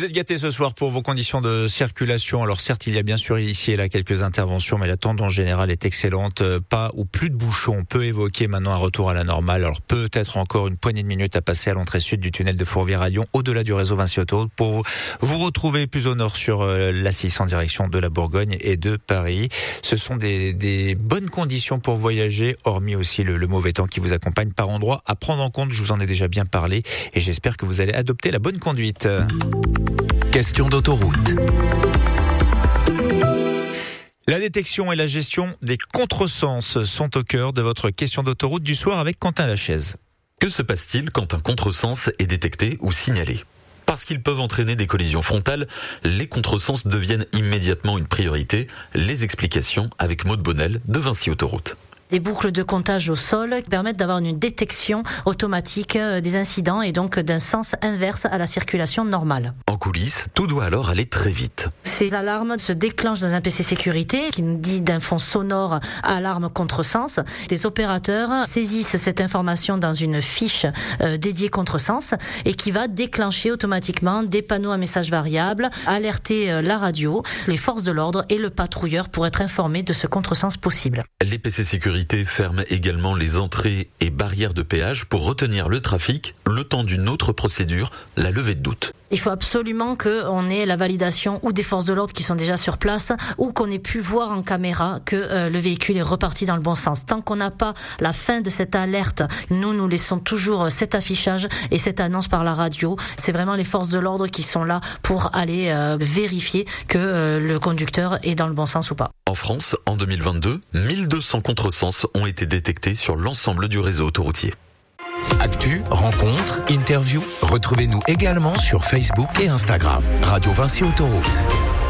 Vous êtes gâtés ce soir pour vos conditions de circulation. Alors certes, il y a bien sûr ici et là quelques interventions, mais la tendance générale est excellente. Pas ou plus de bouchons. On peut évoquer maintenant un retour à la normale. Alors peut-être encore une poignée de minutes à passer à l'entrée sud du tunnel de Fourvière à Lyon, au-delà du réseau Vinci Autoroute, pour vous retrouver plus au nord sur l'A6 en direction de la Bourgogne et de Paris. Ce sont des bonnes conditions pour voyager, hormis aussi le mauvais temps qui vous accompagne par endroits à prendre en compte. Je vous en ai déjà bien parlé et j'espère que vous allez adopter la bonne conduite. Question d'autoroute. La détection et la gestion des contresens sont au cœur de votre question d'autoroute du soir avec Quentin Lachaise. Que se passe-t-il quand un contresens est détecté ou signalé ? Parce qu'ils peuvent entraîner des collisions frontales, les contresens deviennent immédiatement une priorité. Les explications avec Maud Bonnel de Vinci Autoroute. Des boucles de comptage au sol permettent d'avoir une détection automatique des incidents et donc d'un sens inverse à la circulation normale. En coulisses, tout doit alors aller très vite. Ces alarmes se déclenchent dans un PC sécurité qui nous dit d'un fond sonore alarme contresens. Des opérateurs saisissent cette information dans une fiche dédiée contresens et qui va déclencher automatiquement des panneaux à messages variables, alerter la radio, les forces de l'ordre et le patrouilleur pour être informés de ce contresens possible. Les PC sécurité ferment également les entrées et barrières de péage pour retenir le trafic, le temps d'une autre procédure, la levée de doute. Il faut absolument qu'on ait la validation ou des forces de l'ordre qui sont déjà sur place ou qu'on ait pu voir en caméra que le véhicule est reparti dans le bon sens. Tant qu'on n'a pas la fin de cette alerte, nous laissons toujours cet affichage et cette annonce par la radio. C'est vraiment les forces de l'ordre qui sont là pour aller vérifier que le conducteur est dans le bon sens ou pas. En France, en 2022, 1200 contresens ont été détectés sur l'ensemble du réseau autoroutier. Actu, rencontres, interviews, retrouvez-nous également sur Facebook et Instagram. Radio Vinci Autoroute.